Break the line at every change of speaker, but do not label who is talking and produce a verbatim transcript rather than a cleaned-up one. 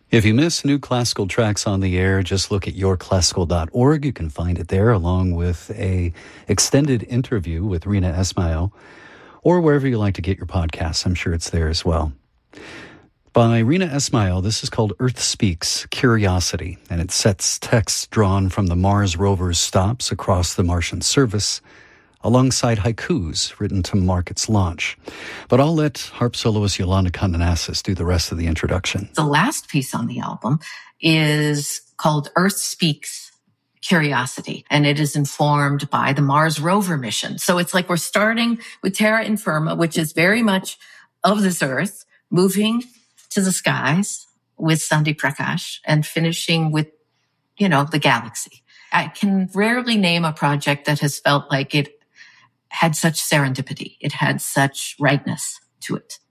If you miss new classical tracks on the air, just look at your classical dot org. You can find it there, along with a extended interview with Rina Esmail, or wherever you like to get your podcasts. I'm sure it's there as well. By Rina Esmail, this is called Earth Speaks, Curiosity, and it sets texts drawn from the Mars rover's stops across the Martian surface, alongside haikus written to mark its launch. But I'll let harp soloist Yolanda Condenasis do the rest of the introduction.
The last piece on the album is called Earth Speaks, Curiosity, and it is informed by the Mars rover mission. So it's like we're starting with Terra Infirma, which is very much of this Earth, moving to the skies with Sandeep Prakash, and finishing with, you know, the galaxy. I can rarely name a project that has felt like it had such serendipity. It had such rightness to it.